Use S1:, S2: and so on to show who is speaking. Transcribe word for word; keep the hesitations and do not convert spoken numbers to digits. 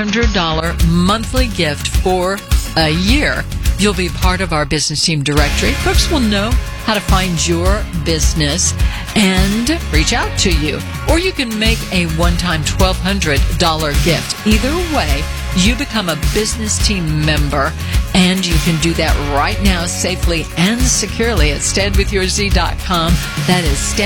S1: hundred dollars monthly gift for a year. You'll be part of our business team directory. Folks will know how to find your business and reach out to you. Or you can make a one-time twelve hundred dollars gift. Either way, you become a business team member, and you can do that right now safely and securely at stand with your z dot com. That is stand